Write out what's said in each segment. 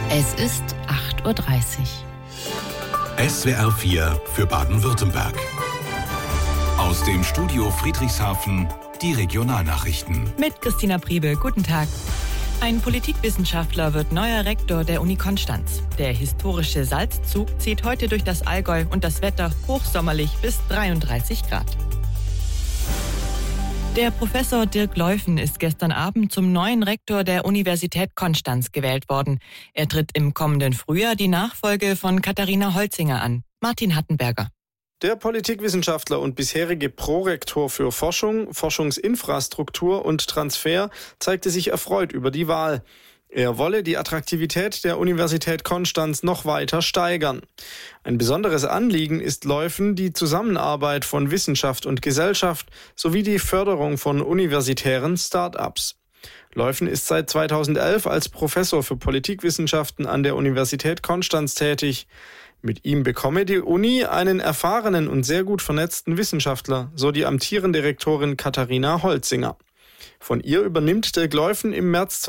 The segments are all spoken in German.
Es ist 8:30 Uhr. SWR 4 für Baden-Württemberg. Aus dem Studio Friedrichshafen die Regionalnachrichten. Mit Christina Priebe, guten Tag. Ein Politikwissenschaftler wird neuer Rektor der Uni Konstanz. Der historische Salzzug zieht heute durch das Allgäu und das Wetter hochsommerlich bis 33 Grad. Der Professor Dirk Leuffen ist gestern Abend zum neuen Rektor der Universität Konstanz gewählt worden. Er tritt im kommenden Frühjahr die Nachfolge von Katharina Holzinger an. Martin Hattenberger. Der Politikwissenschaftler und bisherige Prorektor für Forschung, Forschungsinfrastruktur und Transfer zeigte sich erfreut über die Wahl. Er wolle die Attraktivität der Universität Konstanz noch weiter steigern. Ein besonderes Anliegen ist Leuffen die Zusammenarbeit von Wissenschaft und Gesellschaft sowie die Förderung von universitären Start-ups. Leuffen ist seit 2011 als Professor für Politikwissenschaften an der Universität Konstanz tätig. Mit ihm bekomme die Uni einen erfahrenen und sehr gut vernetzten Wissenschaftler, so die amtierende Rektorin Katharina Holzinger. Von ihr übernimmt Dirk Leuffen im März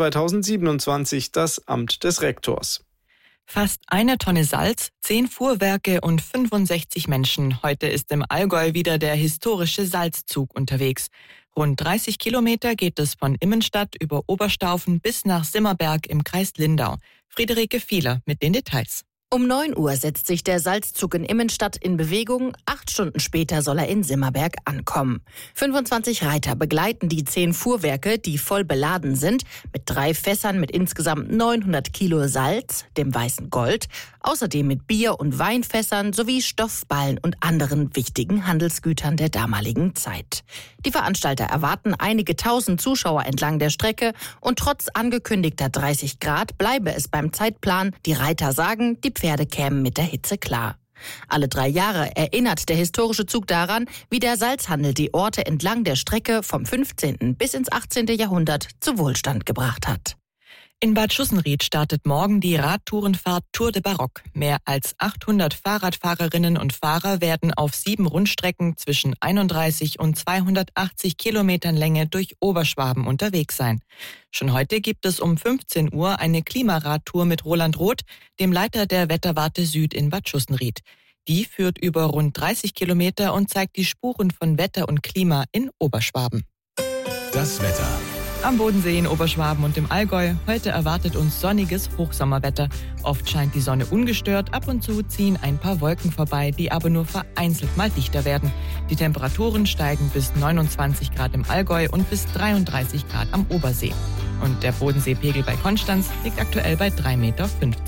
2027 das Amt des Rektors. Fast 1 Tonne Salz, 10 Fuhrwerke und 65 Menschen. Heute ist im Allgäu wieder der historische Salzzug unterwegs. Rund 30 Kilometer geht es von Immenstadt über Oberstaufen bis nach Simmerberg im Kreis Lindau. Friederike Fieler mit den Details. Um 9 Uhr setzt sich der Salzzug in Immenstadt in Bewegung. 8 Stunden später soll er in Simmerberg ankommen. 25 Reiter begleiten die 10 Fuhrwerke, die voll beladen sind, mit 3 Fässern mit insgesamt 900 Kilo Salz, dem weißen Gold, außerdem mit Bier- und Weinfässern sowie Stoffballen und anderen wichtigen Handelsgütern der damaligen Zeit. Die Veranstalter erwarten einige tausend Zuschauer entlang der Strecke und trotz angekündigter 30 Grad bleibe es beim Zeitplan. Die Reiter sagen, die Pferde kämen mit der Hitze klar. Alle 3 Jahre erinnert der historische Zug daran, wie der Salzhandel die Orte entlang der Strecke vom 15. bis ins 18. Jahrhundert zu Wohlstand gebracht hat. In Bad Schussenried startet morgen die Radtourenfahrt Tour de Barock. Mehr als 800 Fahrradfahrerinnen und Fahrer werden auf 7 Rundstrecken zwischen 31 und 280 Kilometern Länge durch Oberschwaben unterwegs sein. Schon heute gibt es um 15 Uhr eine Klimaradtour mit Roland Roth, dem Leiter der Wetterwarte Süd in Bad Schussenried. Die führt über rund 30 Kilometer und zeigt die Spuren von Wetter und Klima in Oberschwaben. Das Wetter. Am Bodensee in Oberschwaben und im Allgäu. Heute erwartet uns sonniges Hochsommerwetter. Oft scheint die Sonne ungestört, ab und zu ziehen ein paar Wolken vorbei, die aber nur vereinzelt mal dichter werden. Die Temperaturen steigen bis 29 Grad im Allgäu und bis 33 Grad am Obersee. Und der Bodenseepegel bei Konstanz liegt aktuell bei 3,15 Meter.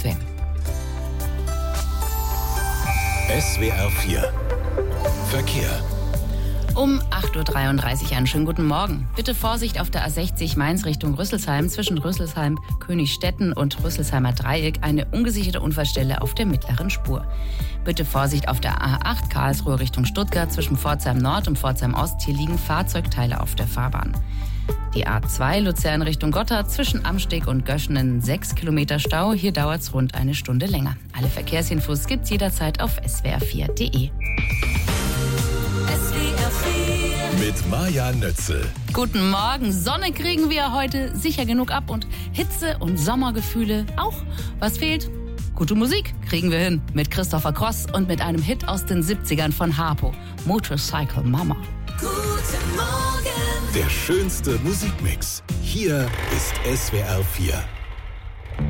SWR 4 Verkehr. Um 8:33 Uhr einen schönen guten Morgen. Bitte Vorsicht auf der A60 Mainz Richtung Rüsselsheim zwischen Rüsselsheim, Königstetten und Rüsselsheimer Dreieck eine ungesicherte Unfallstelle auf der mittleren Spur. Bitte Vorsicht auf der A8 Karlsruhe Richtung Stuttgart zwischen Pforzheim Nord und Pforzheim Ost. Hier liegen Fahrzeugteile auf der Fahrbahn. Die A2 Luzern Richtung Gotthard zwischen Amsteg und Göschenen 6 Kilometer Stau. Hier dauert es rund eine Stunde länger. Alle Verkehrsinfos gibt's jederzeit auf swr4.de. Mit Maja Nötzel. Guten Morgen. Sonne kriegen wir heute sicher genug ab und Hitze und Sommergefühle auch. Was fehlt? Gute Musik kriegen wir hin. Mit Christopher Cross und mit einem Hit aus den 70ern von Harpo. Motorcycle Mama. Guten Morgen. Der schönste Musikmix. Hier ist SWR 4.